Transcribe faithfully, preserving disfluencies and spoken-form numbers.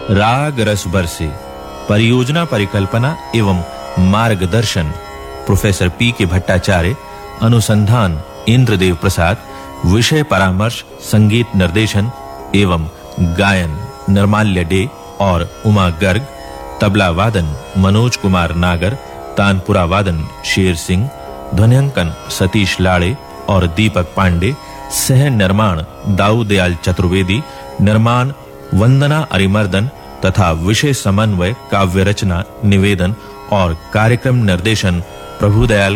राग रस बरसे, परियोजना परिकल्पना एवं मार्गदर्शन प्रोफेसर पी के भट्टाचार्य, अनुसंधान इंद्रदेव प्रसाद, विषय परामर्श संगीत निर्देशन एवं गायन निर्माल्य डे और उमा गर्ग, तबला वादन मनोज कुमार नागर, तानपुरा वादन शेर सिंह, ध्वनियांकन सतीश लाड़े और दीपक पांडे, सह निर्माण दाऊ दयाल चतुर्वेदी, निर्माण वंदना अरिमर्दन तथा विषय समन्वय काव्य रचना निवेदन और कार्यक्रम निर्देशन प्रभुदयाल